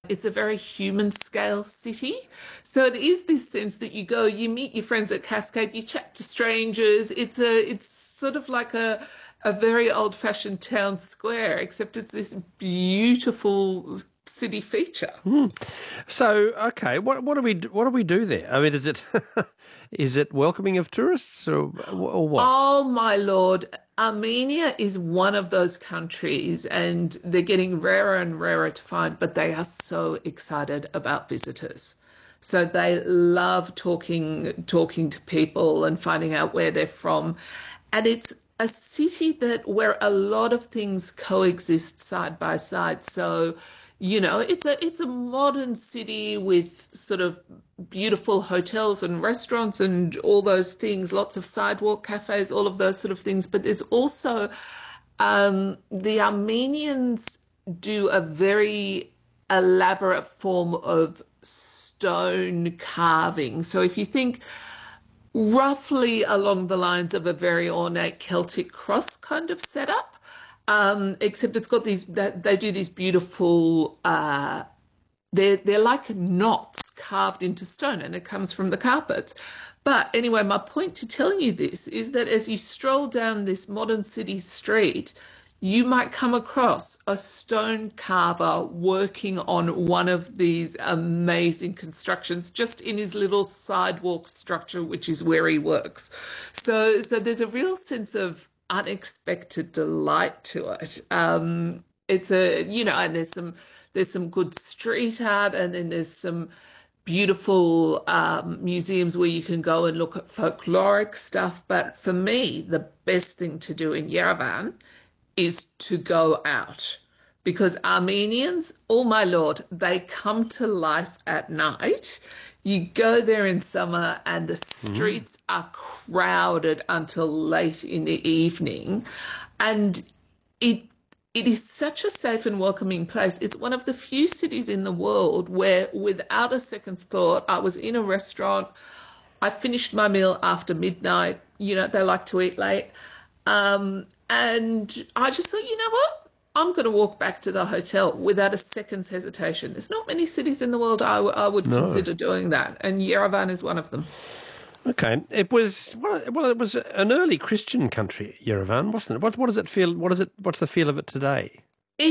it's a very human scale city. So it is this sense that you go, you meet your friends at Cascade, you chat to strangers. It's sort of like a very old-fashioned town square, except it's this beautiful city feature. So, okay, what do we do there? I mean, is it is it welcoming of tourists or what? Oh my Lord, Armenia is one of those countries, and they're getting rarer and rarer to find, but they are so excited about visitors. So they love talking to people and finding out where they're from. And it's a city that where a lot of things coexist side by side. So, it's a modern city with sort of beautiful hotels and restaurants and all those things, lots of sidewalk cafes, all of those sort of things. But there's also the Armenians do a very elaborate form of stone carving. So if you think roughly along the lines of a very ornate Celtic cross kind of setup, except it's got these that they do these beautiful they're like knots carved into stone, and it comes from the carpets. But anyway, my point to telling you this is that as you stroll down this modern city street, you might come across a stone carver working on one of these amazing constructions just in his little sidewalk structure, which is where he works. So there's a real sense of unexpected delight to it. It's and there's some good street art, and then there's some beautiful museums where you can go and look at folkloric stuff. But for me, the best thing to do in Yerevan is to go out, because Armenians, oh my Lord, they come to life at night. You go there in summer and the streets are crowded until late in the evening. And it it is such a safe and welcoming place. It's one of the few cities in the world where, without a second's thought, I was in a restaurant. I finished my meal after midnight. They like to eat late. And I just thought, you know what? I'm going to walk back to the hotel without a second's hesitation. There's not many cities in the world I would No. consider doing that, and Yerevan is one of them. Okay. It was well. It was an early Christian country, Yerevan, wasn't it? What does it feel? What's the feel of it today?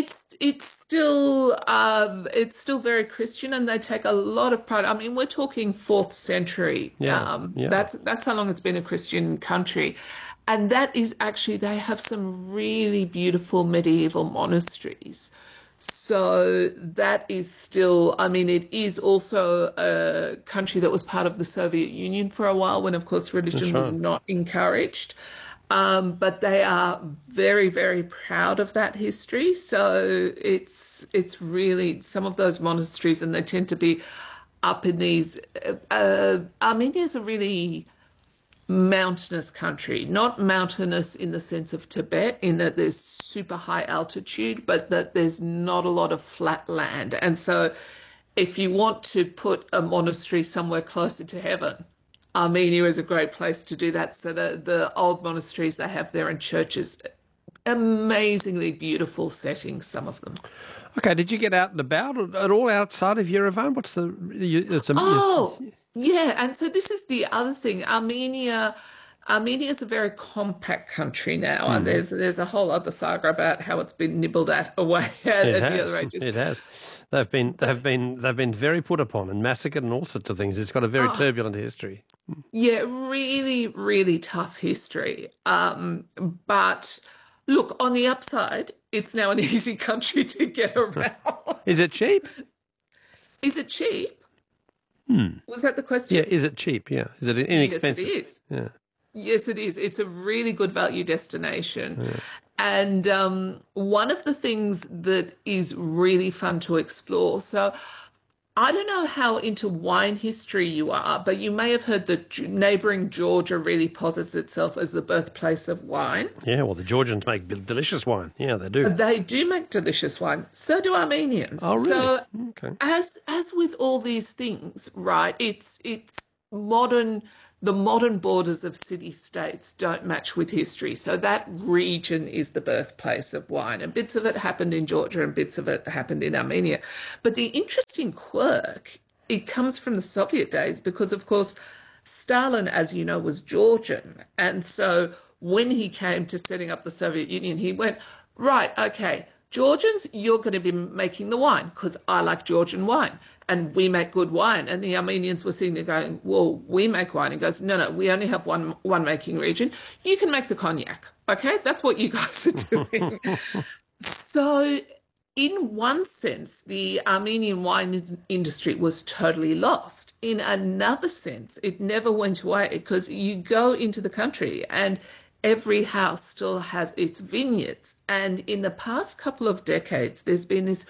It's still very Christian, and they take a lot of pride. I mean, we're talking fourth century. Yeah. Yeah. That's how long it's been a Christian country, and that is actually they have some really beautiful medieval monasteries. So that is still, I mean, it is also a country that was part of the Soviet Union for a while when, of course, That's religion was right. not encouraged. But they are very, very proud of that history. So it's really some of those monasteries, and they tend to be up in these. Armenia is a really mountainous country, not mountainous in the sense of Tibet, in that there's super high altitude, but that there's not a lot of flat land. And so, if you want to put a monastery somewhere closer to heaven, Armenia is a great place to do that. So, the old monasteries they have there and churches, amazingly beautiful settings, some of them. Okay. Did you get out and about at all outside of Yerevan? What's the? Oh, yeah. And so this is the other thing. Armenia is a very compact country now, and Mhm. there's a whole other saga about how it's been nibbled at away at, It at the has. other edges. It has. They've been very put upon and massacred and all sorts of things. It's got a very Oh, turbulent history. yeah, really, really tough history. But look, on the upside, it's now an easy country to get around. Is it cheap? Is it cheap? Hmm. Was that the Yeah. question? Is it cheap? Yeah. Is it Yes, it inexpensive? is. Yeah. Yes, it is. It's a really good value destination. And one of the things that is really fun to explore. So I don't know how into wine history you are, but you may have heard that neighboring Georgia really posits itself as the birthplace of wine. Yeah. Well, the Georgians make delicious wine. Yeah, they do. They do make delicious wine. So do Armenians. Oh, really? So Okay. as with all these things, right? It's modern. the modern borders of city-states don't match with history. So that region is the birthplace of wine. And bits of it happened in Georgia and bits of it happened in Armenia. But the interesting quirk, it comes from the Soviet days because, of course, Stalin, as you know, was Georgian. And so when he came to setting up the Soviet Union, he went, right, okay, Georgians, you're going to be making the wine because I like Georgian wine and we make good wine. And the Armenians were sitting there going, well, we make wine. And goes, no, we only have one making region. You can make the cognac. Okay, that's what you guys are doing. So in one sense, the Armenian wine industry was totally lost. In another sense, it never went away because you go into the country and every house still has its vineyards. And in the past couple of decades, there's been this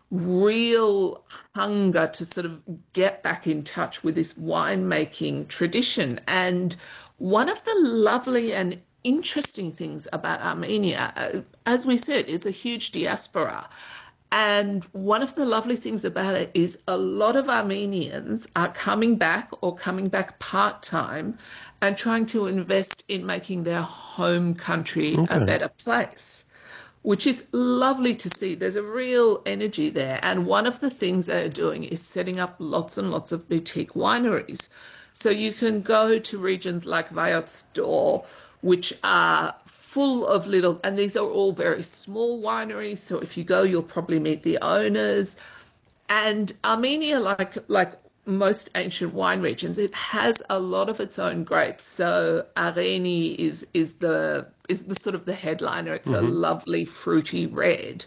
real hunger to sort of get back in touch with this winemaking tradition. And one of the lovely and interesting things about Armenia, as we said, is a huge diaspora. And one of the lovely things about it is a lot of Armenians are coming back or coming back part-time and trying to invest in making their home country a better place, which is lovely to see. There's a real energy there. And one of the things they're doing is setting up lots and lots of boutique wineries. So you can go to regions like Vayotzdor, which are full of little, and these are all very small wineries. So if you go, you'll probably meet the owners. And Armenia, like most ancient wine regions, it has a lot of its own grapes. So Areni is the sort of the headliner. It's a lovely fruity red.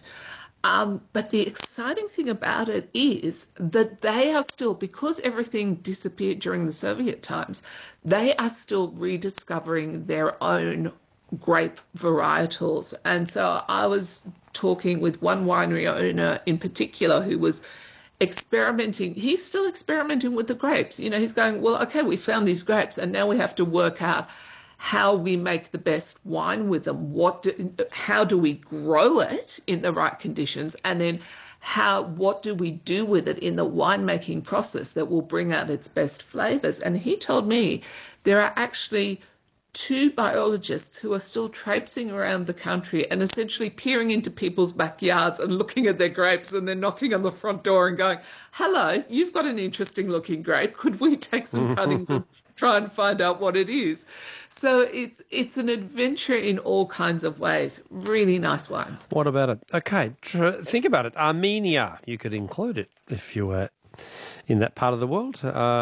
But the exciting thing about it is that they are still, because everything disappeared during the Soviet times, they are still rediscovering their own grape varietals. And so I was talking with one winery owner in particular who was experimenting. He's still experimenting with the grapes. You know, he's going, well, okay, we found these grapes and now we have to work out how we make the best wine with them. How do we grow it in the right conditions? And then what do we do with it in the winemaking process that will bring out its best flavors? And he told me there are actually 2 biologists who are still traipsing around the country and essentially peering into people's backyards and looking at their grapes, and then knocking on the front door and going, hello, you've got an interesting looking grape. Could we take some cuttings and try and find out what it is? So it's an adventure in all kinds of ways. Really nice wines. What about it? Okay, think about it. Armenia, you could include it if you were in that part of the world.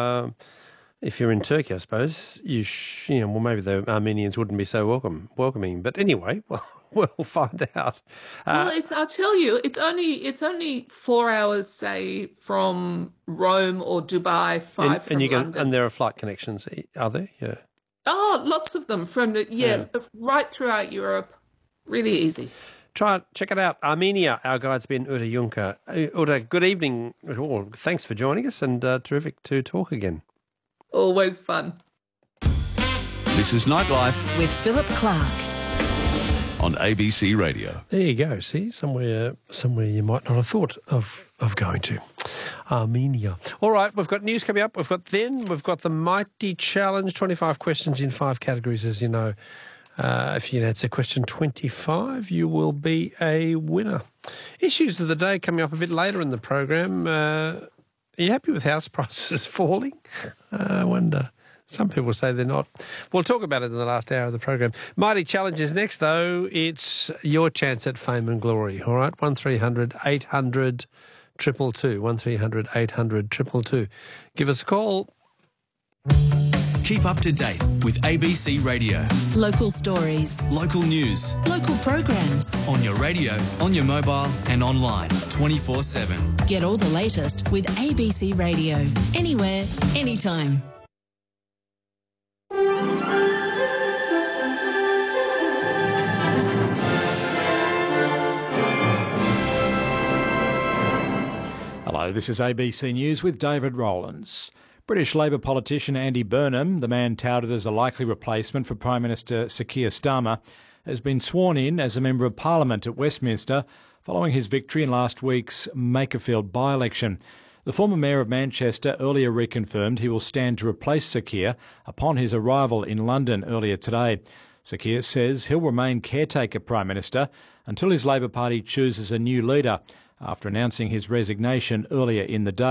If you're in Turkey, I suppose, well, maybe the Armenians wouldn't be so welcoming. But anyway, well, we'll find out. Well, I'll tell you, it's only 4 hours, say, from Rome or Dubai, 5 from London. And there are flight connections, are there? Yeah. Oh, lots of them from right throughout Europe. Really easy. Check it out. Armenia. Our guide's been Uta Juncker. Uta, good evening. Thanks for joining us, and terrific to talk again. Always fun. This is Nightlife with Philip Clark on ABC Radio. There you go. See, somewhere you might not have thought of going to. Armenia. All right, we've got news coming up. We've got the Mighty Challenge, 25 questions in 5 categories, as you know. If you can answer question 25, you will be a winner. Issues of the day coming up a bit later in the program. Are you happy with house prices falling? I wonder. Some people say they're not. We'll talk about it in the last hour of the program. Mighty Challenge is next, though. It's your chance at fame and glory. All right, 1300 800 222. 1300 800 222. Give us a call. Keep up to date with ABC Radio. Local stories, Local news. local programs. On your radio, on your mobile and online 24/7. Get all the latest with ABC Radio. Anywhere, anytime. Hello, this is ABC News with David Rowlands. British Labor politician Andy Burnham, the man touted as a likely replacement for Prime Minister Sir Keir Starmer, has been sworn in as a Member of Parliament at Westminster following his victory in last week's Makerfield by-election. The former Mayor of Manchester earlier reconfirmed he will stand to replace Sir Keir upon his arrival in London earlier today. Sir Keir says he'll remain caretaker Prime Minister until his Labor Party chooses a new leader, after announcing his resignation earlier in the day.